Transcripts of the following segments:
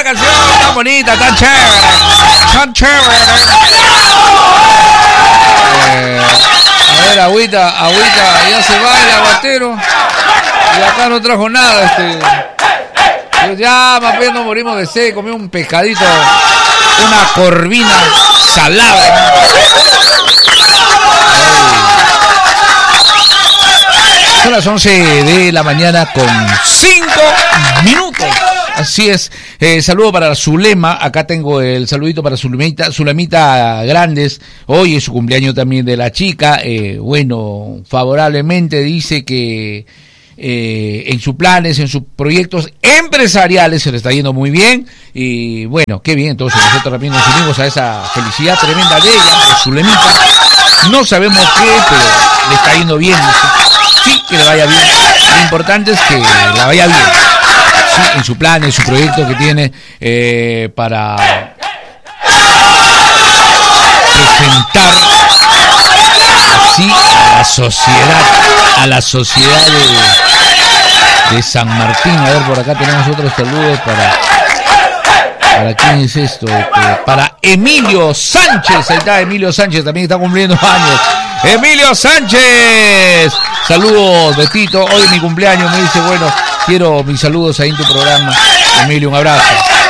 canción, tan bonita, tan chévere. Tan chévere. A ver, agüita, ya se va el aguatero. Y acá no trajo nada, Pues ya más bien nos morimos de sed, comí un pescadito, una corvina salada. Son las 11 de la mañana con 5 minutos. Así es. Saludo para Zulema. Acá tengo el saludito para Zulemita Grandes. Hoy es su cumpleaños también de la chica. Bueno, favorablemente dice que en sus planes, en sus proyectos empresariales se le está yendo muy bien. Y bueno, qué bien. Entonces nosotros también nos unimos a esa felicidad tremenda de ella, de Zulemita. No sabemos qué, pero le está yendo bien. Sí, que le vaya bien. Lo importante es que la vaya bien. Sí, en su plan, en su proyecto que tiene para presentar así a la sociedad de San Martín. A ver, por acá tenemos otros saludos ¿para quién es esto? Para Emilio Sánchez. Ahí está Emilio Sánchez, también está cumpliendo años. Emilio Sánchez. Saludos, Betito. Hoy es mi cumpleaños, me dice, bueno, quiero mis saludos ahí en tu programa. Emilio, un abrazo.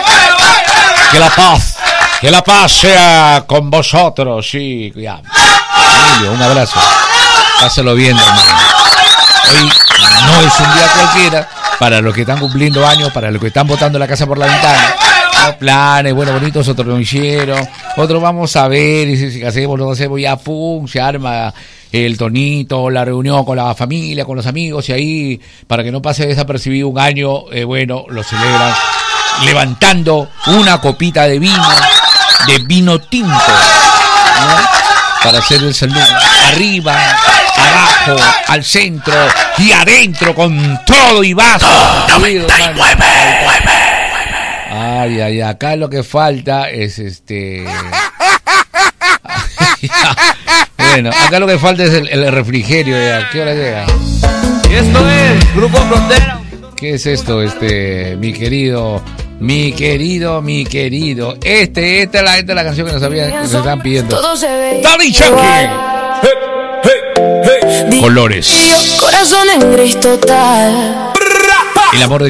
Que la paz sea con vosotros. Sí, ya. Emilio, un abrazo. Pásalo bien, hermano. Hoy no es un día cualquiera para los que están cumpliendo años, para los que están botando la casa por la ventana. Planes, bueno, bonitos, otros no hicieron, otros vamos a ver, y si hacemos, no hacemos, ya pum, se arma el tonito, la reunión con la familia, con los amigos, y ahí, para que no pase desapercibido un año, bueno, lo celebran levantando una copita de vino tinto, ¿no? Para hacer el saludo, arriba, abajo, al centro y adentro, con todo y vaso. 99. Ay, acá lo que falta es Bueno, acá lo que falta es el refrigerio. ¿A qué hora llega? Y esto es Grupo Frontera. ¿Qué es esto, mi querido? Esta es la canción que nos están pidiendo. Daddy Yankee. Colores. Corazón en gris total. El amor de